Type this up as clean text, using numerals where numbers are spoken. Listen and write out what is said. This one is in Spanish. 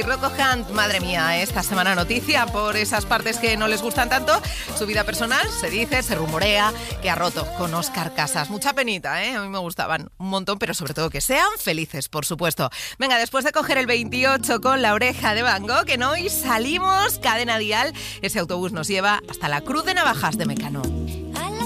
y Rocco Hunt, madre mía, esta semana noticia por esas partes que no les gustan tanto. Su vida personal, se dice, se rumorea que ha roto con Óscar Casas. Mucha penita, ¿eh? A mí me gustaban un montón, pero sobre todo que sean felices, por supuesto. Venga, después de coger el 28 con La Oreja de Van Gogh, que hoy salimos, Cadena Dial, ese autobús nos lleva hasta la Cruz de Navajas de Mecano.